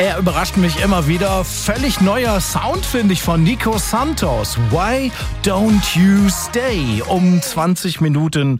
Er überrascht mich immer wieder. Völlig neuer Sound, finde ich, von Nico Santos. Why Don't You Stay? Um 20 Minuten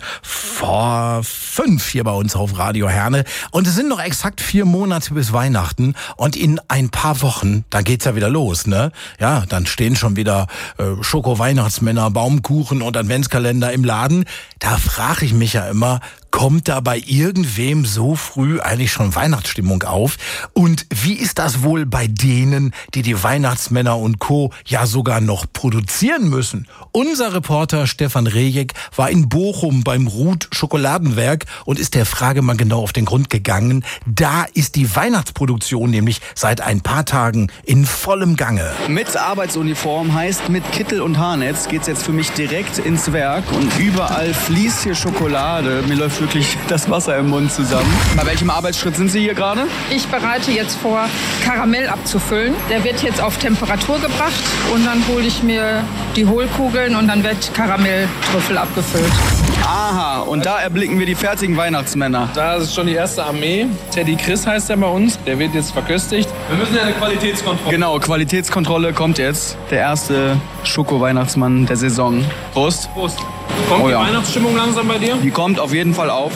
vor 5 hier bei uns auf Radio Herne. Und es sind noch exakt 4 Monate bis Weihnachten. Und in ein paar Wochen, dann geht's ja wieder los, ne? Ja, dann stehen schon wieder Schoko-Weihnachtsmänner, Baumkuchen und Adventskalender im Laden. Da frage ich mich ja immer, kommt da bei irgendwem so früh eigentlich schon Weihnachtsstimmung auf? Und wie ist das wohl bei denen, die die Weihnachtsmänner und Co. ja sogar noch produzieren müssen? Unser Reporter Stefan Rejek war in Bochum beim Ruth Schokoladenwerk und ist der Frage mal genau auf den Grund gegangen. Da ist die Weihnachtsproduktion nämlich seit ein paar Tagen in vollem Gange. Mit Arbeitsuniform heißt mit Kittel und Haarnetz geht's jetzt für mich direkt ins Werk und überall fließt hier Schokolade. Mir läuft wirklich das Wasser im Mund zusammen. Bei welchem Arbeitsschritt sind Sie hier gerade? Ich bereite jetzt vor, Karamell abzufüllen. Der wird jetzt auf Temperatur gebracht und dann hole ich mir die Hohlkugeln und dann wird Karamelltrüffel abgefüllt. Aha, und da erblicken wir die fertigen Weihnachtsmänner. Da ist schon die erste Armee. Teddy Chris heißt er bei uns. Der wird jetzt verköstigt. Wir müssen ja eine Qualitätskontrolle. Genau, Qualitätskontrolle kommt jetzt. Der erste Schoko-Weihnachtsmann der Saison. Prost. Prost. Kommt die Weihnachtsstimmung langsam bei dir? Die kommt auf jeden Fall auf.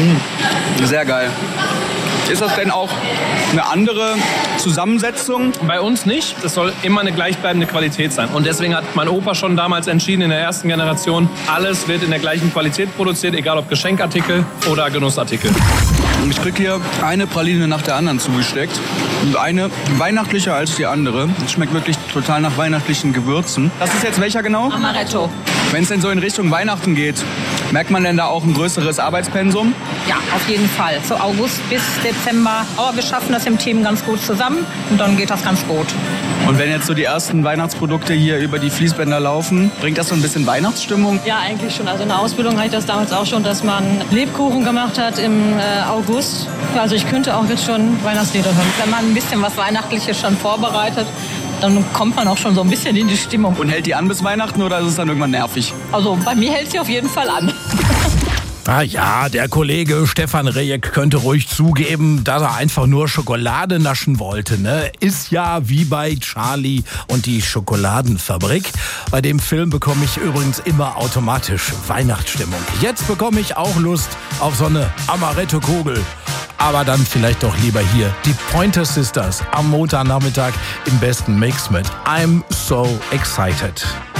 Sehr geil. Ist das denn auch eine andere Zusammensetzung? Bei uns nicht. Das soll immer eine gleichbleibende Qualität sein. Und deswegen hat mein Opa schon damals entschieden, in der ersten Generation, alles wird in der gleichen Qualität produziert, egal ob Geschenkartikel oder Genussartikel. Ich krieg hier eine Praline nach der anderen zugesteckt. Und eine weihnachtlicher als die andere. Es schmeckt wirklich total nach weihnachtlichen Gewürzen. Das ist jetzt welcher genau? Amaretto. Wenn es denn so in Richtung Weihnachten geht, merkt man denn da auch ein größeres Arbeitspensum? Ja, auf jeden Fall. So August bis Dezember. Aber wir schaffen das im Team ganz gut zusammen und dann geht das ganz gut. Und wenn jetzt so die ersten Weihnachtsprodukte hier über die Fließbänder laufen, bringt das so ein bisschen Weihnachtsstimmung? Ja, eigentlich schon. Also in der Ausbildung hatte ich das damals auch schon, dass man Lebkuchen gemacht hat im August. Also ich könnte auch jetzt schon Weihnachtslieder hören. Wenn man ein bisschen was Weihnachtliches schon vorbereitet, dann kommt man auch schon so ein bisschen in die Stimmung. Und hält die an bis Weihnachten oder ist es dann irgendwann nervig? Also bei mir hält sie auf jeden Fall an. Ah ja, der Kollege Stefan Rejek könnte ruhig zugeben, dass er einfach nur Schokolade naschen wollte, ne? Ist ja wie bei Charlie und die Schokoladenfabrik. Bei dem Film bekomme ich übrigens immer automatisch Weihnachtsstimmung. Jetzt bekomme ich auch Lust auf so eine Amaretto-Kugel. Aber dann vielleicht doch lieber hier die Pointer Sisters am Montagnachmittag im besten Mix mit I'm So Excited.